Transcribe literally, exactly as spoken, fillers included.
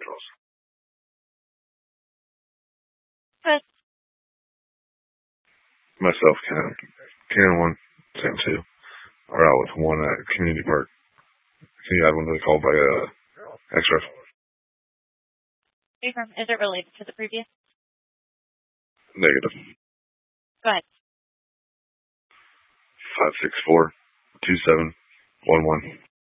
Good. Myself, Ken. Ken one, Sam two. Or out with one at Community Park. Can you add one to the call by uh, extra? Is it related to the previous? Negative. Go ahead. Five six four two seven one one.